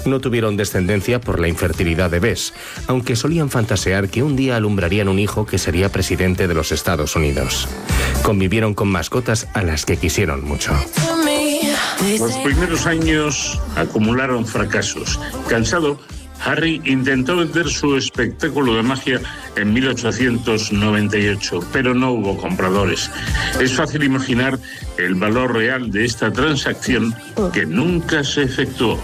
No tuvieron descendencia por la infertilidad de Bess, aunque solían fantasear que un día alumbrarían un hijo que sería presidente de los Estados Unidos. Convivieron con mascotas a las que quisieron mucho. Los primeros años acumularon fracasos. Cansado, Harry intentó vender su espectáculo de magia en 1898, pero no hubo compradores. Es fácil imaginar el valor real de esta transacción que nunca se efectuó.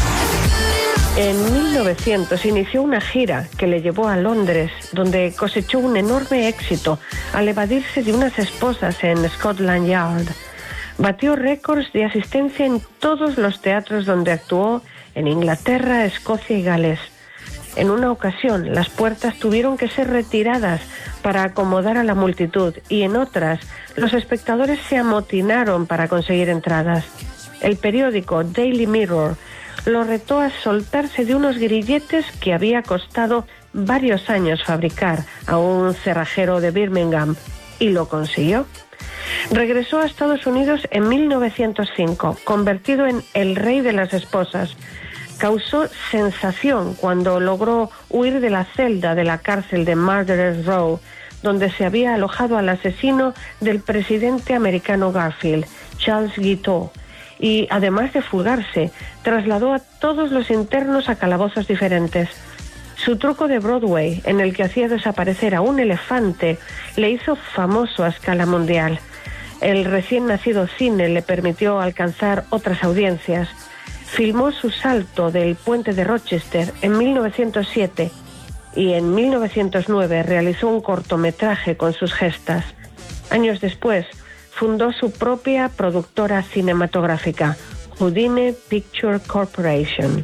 En 1900 inició una gira que le llevó a Londres, donde cosechó un enorme éxito al evadirse de unas esposas en Scotland Yard. Batió récords de asistencia en todos los teatros donde actuó en Inglaterra, Escocia y Gales. En una ocasión, las puertas tuvieron que ser retiradas para acomodar a la multitud y en otras, los espectadores se amotinaron para conseguir entradas. El periódico Daily Mirror lo retó a soltarse de unos grilletes que había costado varios años fabricar a un cerrajero de Birmingham y lo consiguió. Regresó a Estados Unidos en 1905, convertido en el rey de las esposas. Causó sensación cuando logró huir de la celda de la cárcel de Murderers Row, donde se había alojado al asesino del presidente americano Garfield, Charles Guiteau, y además de fugarse, trasladó a todos los internos a calabozos diferentes. Su truco de Broadway, en el que hacía desaparecer a un elefante, le hizo famoso a escala mundial. El recién nacido cine le permitió alcanzar otras audiencias. Filmó su salto del puente de Rochester en 1907 y en 1909 realizó un cortometraje con sus gestas. Años después, fundó su propia productora cinematográfica, Houdini Picture Corporation.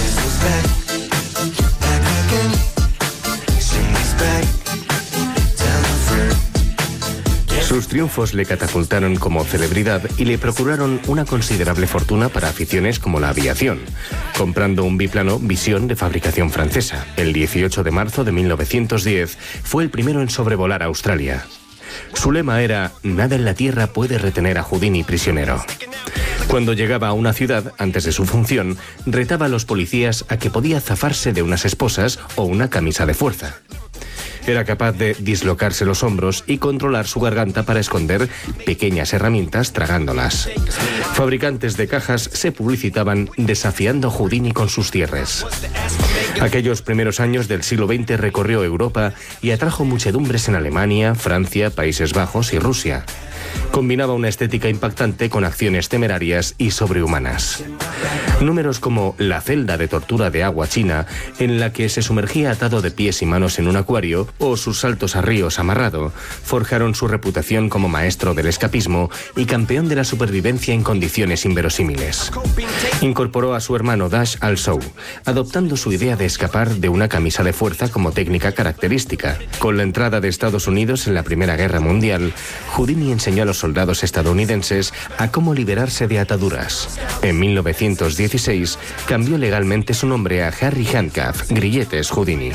Sus triunfos le catapultaron como celebridad y le procuraron una considerable fortuna para aficiones como la aviación, comprando un biplano Vision de fabricación francesa. El 18 de marzo de 1910 fue el primero en sobrevolar Australia. Su lema era: nada en la tierra puede retener a Houdini prisionero. Cuando llegaba a una ciudad, antes de su función, retaba a los policías a que podía zafarse de unas esposas o una camisa de fuerza. Era capaz de dislocarse los hombros y controlar su garganta para esconder pequeñas herramientas tragándolas. Fabricantes de cajas se publicitaban desafiando a Houdini con sus cierres. Aquellos primeros años del siglo XX recorrió Europa y atrajo muchedumbres en Alemania, Francia, Países Bajos y Rusia. Combinaba una estética impactante con acciones temerarias y sobrehumanas. Números como La celda de tortura de agua china, en la que se sumergía atado de pies y manos en un acuario, o sus saltos a ríos amarrado, forjaron su reputación como maestro del escapismo y campeón de la supervivencia en condiciones inverosímiles. Incorporó a su hermano Dash al show, adoptando su idea de escapar de una camisa de fuerza como técnica característica. Con la entrada de Estados Unidos en la Primera Guerra Mundial, Houdini enseñó a los soldados estadounidenses a cómo liberarse de ataduras. En 1916 cambió legalmente su nombre a Harry Handcuff Grilletes Houdini.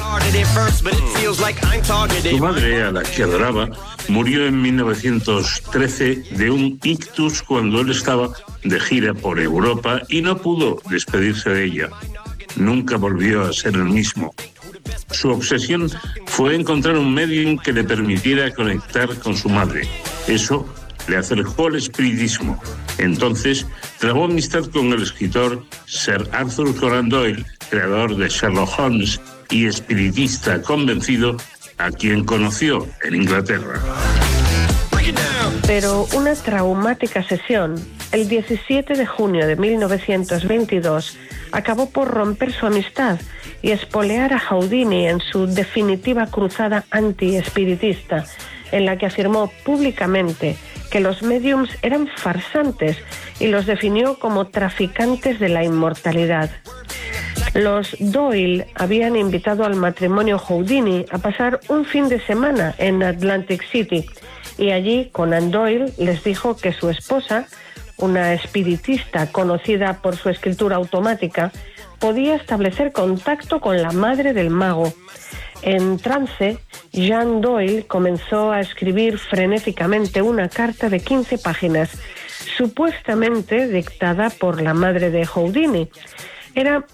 Su madre, a la que adoraba, murió en 1913 de un ictus cuando él estaba de gira por Europa y no pudo despedirse de ella. Nunca volvió a ser el mismo. Su obsesión fue encontrar un medium que le permitiera conectar con su madre. Eso le acercó al espiritismo. Entonces, trabó amistad con el escritor Sir Arthur Conan Doyle, creador de Sherlock Holmes y espiritista convencido, a quien conoció en Inglaterra. Pero una traumática sesión, el 17 de junio de 1922, acabó por romper su amistad y espolear a Houdini en su definitiva cruzada anti-espiritista, en la que afirmó públicamente que los médiums eran farsantes y los definió como traficantes de la inmortalidad. Los Doyle habían invitado al matrimonio Houdini a pasar un fin de semana en Atlantic City y allí Conan Doyle les dijo que su esposa, una espiritista conocida por su escritura automática, podía establecer contacto con la madre del mago. En trance, Jean Doyle comenzó a escribir frenéticamente una carta de 15 páginas, supuestamente dictada por la madre de Houdini. Era